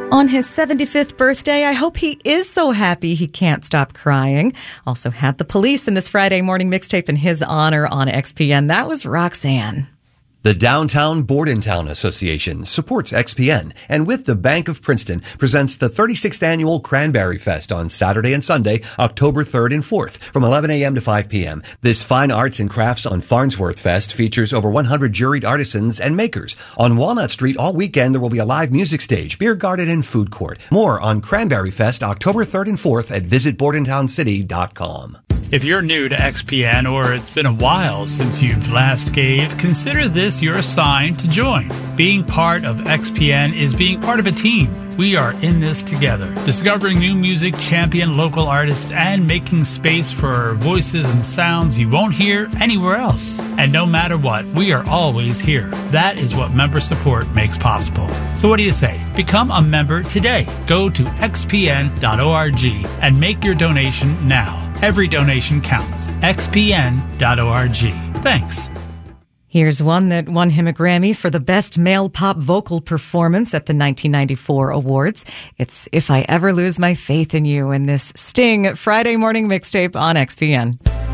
On his 75th birthday, I hope he is so happy he can't stop crying. Also had the Police in this Friday morning mixtape in his honor on XPN. That was Roxanne. The Downtown Bordentown Association supports XPN and with the Bank of Princeton presents the 36th Annual Cranberry Fest on Saturday and Sunday, October 3rd and 4th from 11 a.m. to 5 p.m. This fine arts and crafts on Farnsworth Fest features over 100 juried artisans and makers. On Walnut Street all weekend there will be a live music stage, beer garden, and food court. More on Cranberry Fest October 3rd and 4th at visitbordentowncity.com. If you're new to XPN or it's been a while since you've last gave, consider this your sign to join. Being part of XPN is being part of a team. We are in this together, discovering new music, champion local artists, and making space for voices and sounds you won't hear anywhere else. And no matter what, we are always here. That is what member support makes possible. So what do you say? Become a member today. Go to xpn.org and make your donation now. Every donation counts. xpn.org. Thanks. Here's one that won him a Grammy for the Best Male Pop Vocal Performance at the 1994 Awards. It's If I Ever Lose My Faith in You in this Sting Friday morning mixtape on XPN.